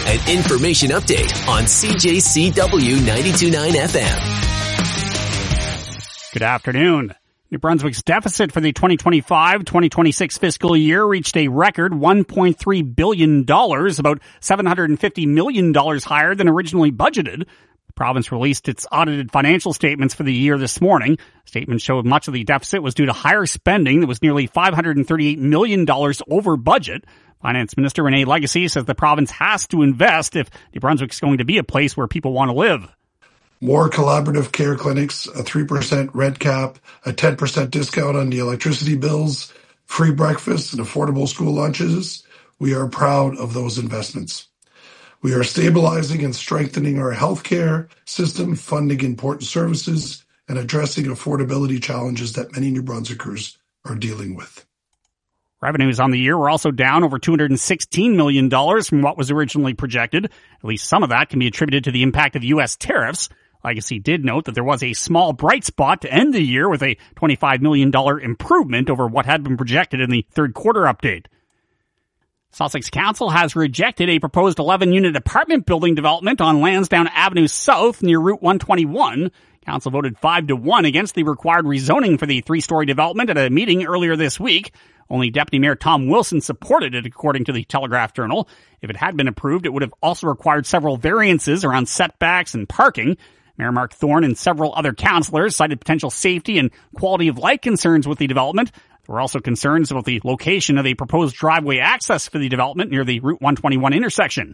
an information update on CJCW 92.9 FM. Good afternoon. New Brunswick's deficit for the 2025-2026 fiscal year reached a record $1.3 billion, about $750 million higher than originally budgeted. The province released its audited financial statements for the year this morning. Statements showed much of the deficit was due to higher spending that was nearly $538 million over budget. Finance Minister Renee Legacy says the province has to invest if New Brunswick's going to be a place where people want to live. More collaborative care clinics, a 3% rent cap, a 10% discount on the electricity bills, free breakfast and affordable school lunches. We are proud of those investments. We are stabilizing and strengthening our healthcare system, funding important services, and addressing affordability challenges that many New Brunswickers are dealing with. Revenues on the year were also down over $216 million from what was originally projected. At least some of that can be attributed to the impact of U.S. tariffs. Legacy did note that there was a small bright spot to end the year with a $25 million improvement over what had been projected in the third quarter update. Sussex Council has rejected a proposed 11-unit apartment building development on Lansdowne Avenue South near Route 121. Council voted 5-1 against the required rezoning for the three-story development at a meeting earlier this week. Only Deputy Mayor Tom Wilson supported it, according to the Telegraph Journal. If it had been approved, it would have also required several variances around setbacks and parking. Mayor Mark Thorne and several other councillors cited potential safety and quality of life concerns with the development. There were also concerns about the location of a proposed driveway access for the development near the Route 121 intersection.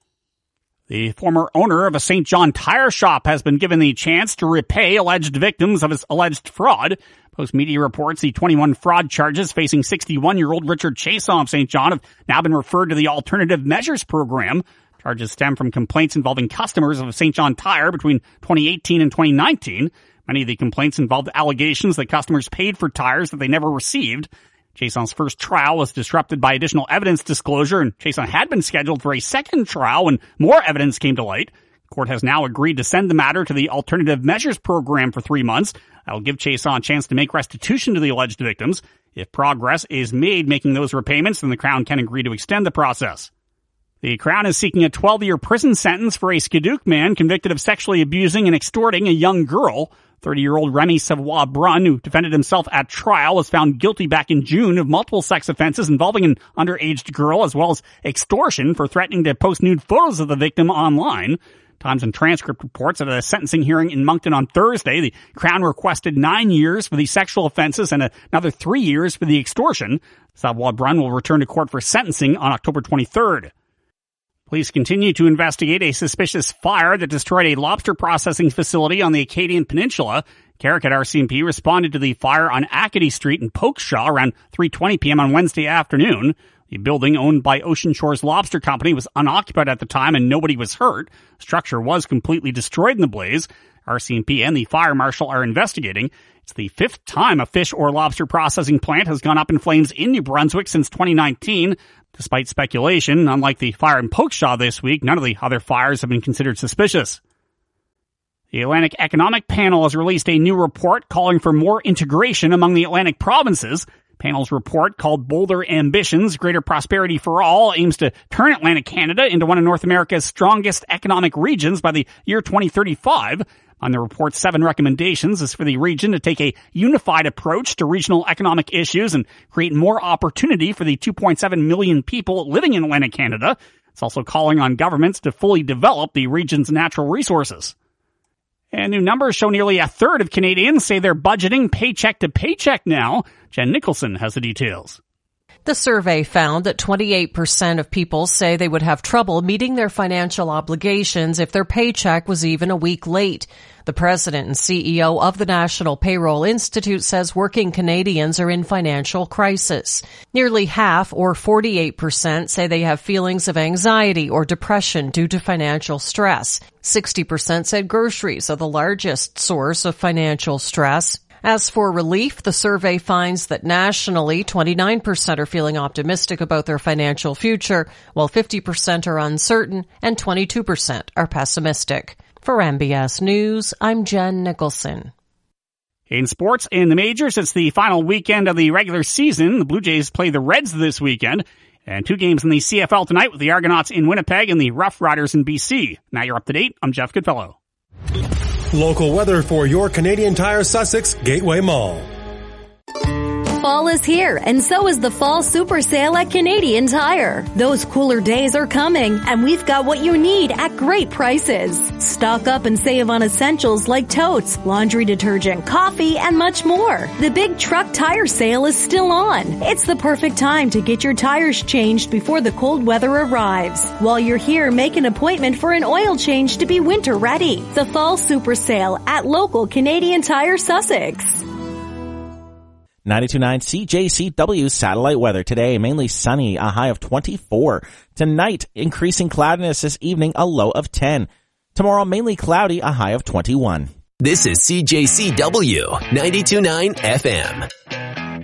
The former owner of a St. John tire shop has been given the chance to repay alleged victims of his alleged fraud. Post Media reports the 21 fraud charges facing 61-year-old Richard Chason of St. John have now been referred to the Alternative Measures Program. Charges stem from complaints involving customers of St. John Tire between 2018 and 2019. Many of the complaints involved allegations that customers paid for tires that they never received. Chason's first trial was disrupted by additional evidence disclosure, and Chason had been scheduled for a second trial when more evidence came to light. Court has now agreed to send the matter to the Alternative Measures Program for 3 months. That'll give Chason a chance to make restitution to the alleged victims. If progress is made making those repayments, then the Crown can agree to extend the process. The Crown is seeking a 12-year prison sentence for a Skeduk man convicted of sexually abusing and extorting a young girl. 30-year-old Remy Savoie Brun, who defended himself at trial, was found guilty back in June of multiple sex offenses involving an underage girl, as well as extortion for threatening to post nude photos of the victim online. Times and Transcript reports that at a sentencing hearing in Moncton on Thursday, the Crown requested 9 years for the sexual offenses and another 3 years for the extortion. Savoie Brun will return to court for sentencing on October 23rd. Police continue to investigate a suspicious fire that destroyed a lobster processing facility on the Acadian Peninsula. Caracat RCMP responded to the fire on Acadie Street in Pokeshaw around 3:20 p.m. on Wednesday afternoon. The building, owned by Ocean Shores Lobster Company, was unoccupied at the time and nobody was hurt. The structure was completely destroyed in the blaze. RCMP and the fire marshal are investigating. It's the 5th time a fish or lobster processing plant has gone up in flames in New Brunswick since 2019. Despite speculation, unlike the fire in Pokeshaw this week, none of the other fires have been considered suspicious. The Atlantic Economic Panel has released a new report calling for more integration among the Atlantic provinces. Panel's report, called Bolder Ambitions, Greater Prosperity for All, aims to turn Atlantic Canada into one of North America's strongest economic regions by the year 2035. On the report's 7 recommendations is for the region to take a unified approach to regional economic issues and create more opportunity for the 2.7 million people living in Atlantic Canada. It's also calling on governments to fully develop the region's natural resources. And new numbers show nearly a third of Canadians say they're budgeting paycheck to paycheck now. Jen Nicholson has the details. The survey found that 28% of people say they would have trouble meeting their financial obligations if their paycheck was even a week late. The president and CEO of the National Payroll Institute says working Canadians are in financial crisis. Nearly half, or 48%, say they have feelings of anxiety or depression due to financial stress. 60% said groceries are the largest source of financial stress. As for relief, the survey finds that nationally, 29% are feeling optimistic about their financial future, while 50% are uncertain and 22% are pessimistic. For MBS News, I'm Jen Nicholson. In sports, in the majors, it's the final weekend of the regular season. The Blue Jays play the Reds this weekend. And 2 games in the CFL tonight with the Argonauts in Winnipeg and the Rough Riders in BC. Now you're up to date. I'm Jeff Goodfellow. Local weather for your Canadian Tire Sussex Gateway Mall. Fall is here, and so is the Fall Super Sale at Canadian Tire. Those cooler days are coming, and we've got what you need at great prices. Stock up and save on essentials like totes, laundry detergent, coffee, and much more. The big truck tire sale is still on. It's the perfect time to get your tires changed before the cold weather arrives. While you're here, make an appointment for an oil change to be winter ready. The Fall Super Sale at local Canadian Tire Sussex. 92.9 CJCW satellite weather today, mainly sunny, a high of 24. Tonight, increasing cloudiness this evening, a low of 10. Tomorrow, mainly cloudy, a high of 21. This is CJCW 92.9 FM.